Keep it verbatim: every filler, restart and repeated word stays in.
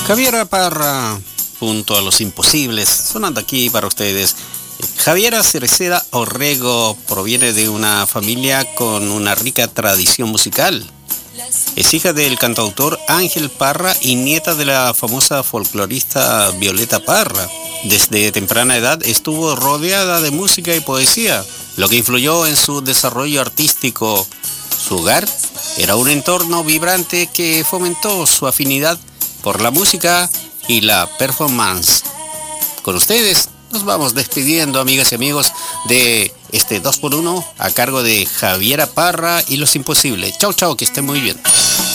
Javiera Parra, junto a Los Imposibles, sonando aquí para ustedes. Javiera Cereceda Orrego proviene de una familia con una rica tradición musical. Es hija del cantautor Ángel Parra y nieta de la famosa folclorista Violeta Parra. Desde temprana edad estuvo rodeada de música y poesía, lo que influyó en su desarrollo artístico. Su hogar era un entorno vibrante que fomentó su afinidad por la música y la performance. Con ustedes nos vamos despidiendo, amigas y amigos, de este dos por uno a cargo de Javiera Parra y Los Imposibles. Chau, chau, que estén muy bien.